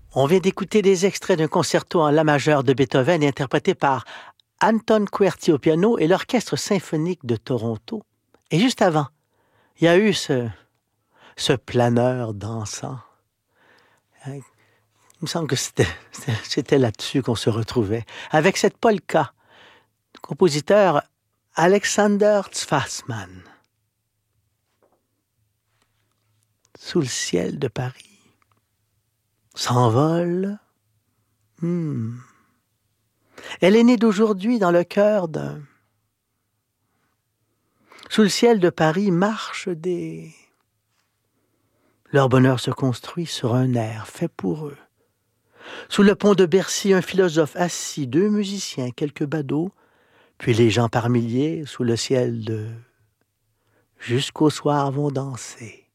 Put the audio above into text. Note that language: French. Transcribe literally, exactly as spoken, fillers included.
On vient d'écouter des extraits d'un concerto en la majeure de Beethoven interprété par Anton Coerti au piano et l'Orchestre symphonique de Toronto. Et juste avant, il y a eu ce, ce planeur dansant. Il me semble que c'était, c'était là-dessus qu'on se retrouvait. Avec cette polka, du compositeur Alexander Zwassmann. Sous le ciel de Paris. S'envole. Hmm. Elle est née d'aujourd'hui dans le cœur d'un... Sous le ciel de Paris marchent des... Leur bonheur se construit sur un air fait pour eux. Sous le pont de Bercy, un philosophe assis, deux musiciens, quelques badauds, puis les gens par milliers sous le ciel de... Jusqu'au soir vont danser.